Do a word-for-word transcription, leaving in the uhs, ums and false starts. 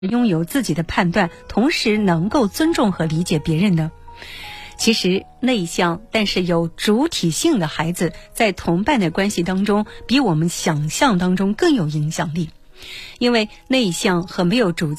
拥有自己的判断，同时能够尊重和理解别人呢？其实内向但是有主体性的孩子，在同伴的关系当中，比我们想象当中更有影响力。因为内向和没有主